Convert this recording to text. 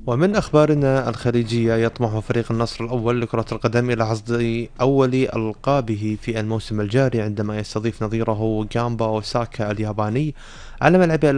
ومن أخبارنا الخليجية، يطمح فريق النصر الأول لكرة القدم إلى حصد أول ألقابه في الموسم الجاري عندما يستضيف نظيره جامبا أوساكا الياباني على ملعب